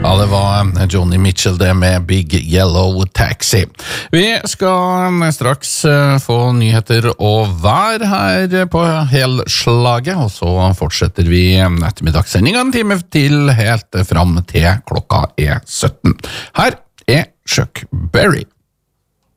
Ja, det var Johnny Mitchell det med Big Yellow Taxi. Vi skal straks få nyheter og vær her på helslaget, og så fortsetter vi ettermiddagssendingen en time til helt fram til klokka 17. Her Chuck Berry.